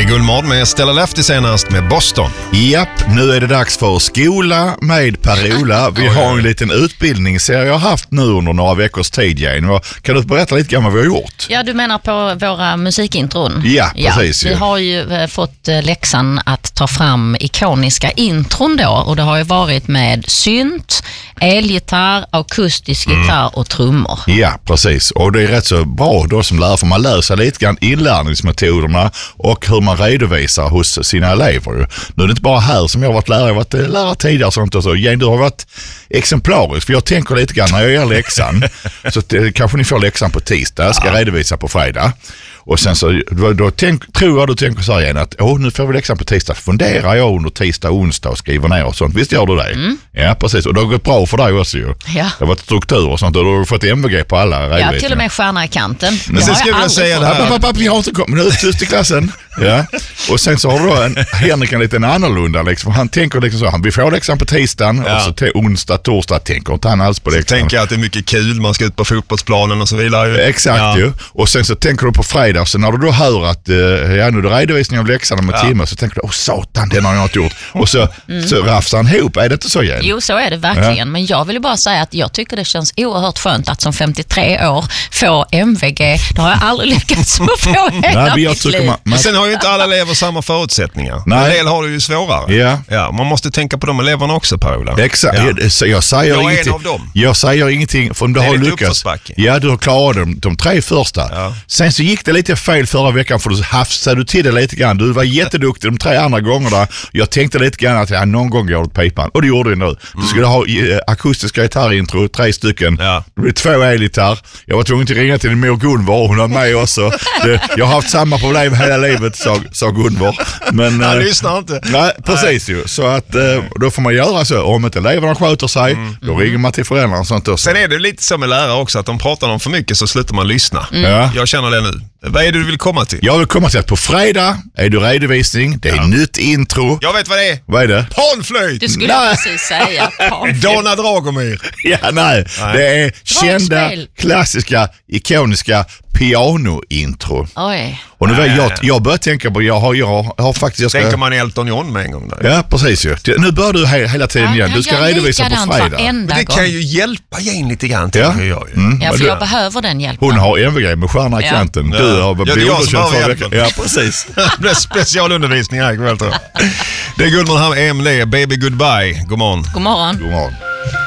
Guldmorgon med Stella Lefty senast med Boston. Japp, nu är det dags för skola med Per-Ola. Vi har en liten utbildningsserie jag har haft nu under några veckors tid, Jane. Kan du berätta lite grann vad vi har gjort? Ja, du menar på våra musikintron? Ja, precis. Vi har ju fått läxan att ta fram ikoniska intron då, och det har ju varit med synt, elgitarr, akustisk gitarr och trummor. Ja, precis. Och det är rätt så bra då som lärare, för man lär sig lite grann inlärningsmetoderna och hur man redovisar hos sina elever. Nu är det inte bara här som jag har varit lärare, jag har varit lärare tidigare sånt och så. Jane, du har varit exemplarisk, för jag tänker lite grann när jag gör läxan så kanske ni får läxan på tisdag, jag ska redovisa på fredag. Och sen så då tror jag du tänker så här igen att nu får vi läxan på tisdag. Funderar jag under tisdag och onsdag och skriver ner och sånt. Visst gör du det? Ja, precis. Och det har gått bra för dig också ju. Ja. Det har varit struktur och sånt och då har du fått MVG på alla redovisningar. Ja, till och med stjärna i kanten. Men sen skulle jag säga det här. Vi har inte kommit nu tyst i klassen. Ja. Och sen så har då Henrik en liten annorlunda liksom. Han tänker liksom så, vi får läxan på tisdagen och så till onsdag, torsdag tänker inte han alls på läxan. Tänker att det är mycket kul, man ska ut på fotbollsplanen och så vidare. Exakt ju. Och sen så tänker du på fredag, så när du då hör att nu är det redovisning av läxan om en timme, så tänker du, satan, den har jag inte gjort. Och så rafsar han ihop, är det inte så igen? Jo, så är det verkligen. Ja. Men jag vill ju bara säga att jag tycker det känns oerhört skönt att som 53 år få MVG. Det har jag aldrig lyckats att få hela mitt liv. Men sen har ju inte alla elever samma förutsättningar. Nej. En del har det ju svårare. Ja, man måste tänka på de elevererna också, Per-Ola. Exakt. Ja. Jag säger ingenting. En av dem. Jag säger ingenting för om du har lyckats. Ja, du har klarat de 3 första. Ja. Sen så gick det lite fel förra veckan, för du hafsade du till det lite grann. Du var jätteduktig de 3 andra gångerna. Jag tänkte lite grann att någon gång går det pipan. Och det gjorde du nu. Du skulle ha akustiska gitarrintro, 3 stycken. Ja. Det blev 2 elgitarr. Jag var tvungen att ringa till din mor Gunvor. Hon har med också. Jag har haft samma problem hela livet, sa Gunvor. Men han lyssnar inte. Nej, precis ju. Så att då får man göra så. Om inte eleverna sköter sig, då ringer man till föräldrarna och sånt också. Sen är det lite som med lärare också, att de pratar om för mycket så slutar man lyssna. Ja. Jag känner det nu. Vad är det du vill komma till? Jag vill komma till att på fredag är det redovisning, det är nytt intro. Jag vet vad det är. Vad är det? Du skulle precis säga Donna Dragomir. Ja, nej. Det är kända, klassiska, ikoniska piano-intro. Oj. Och nu jag börjar tänka på, jag har faktiskt... Tänker man Elton John med en gång där. Ja, precis ju. Nu bör du hela tiden igen. Du ska redovisa på fredag. Men det kan ju hjälpa Jane lite grann, tänker jag ju. Ja, för jag behöver den hjälpen. Hon har MVG med stjärna i kanten. Du har blodundersökt förra veckan. Ja, precis. Det blir specialundervisning här ikväll, tror jag. Det är Guldmorgon här med EMD, Baby Goodbye. God morgon. God morgon. God morgon.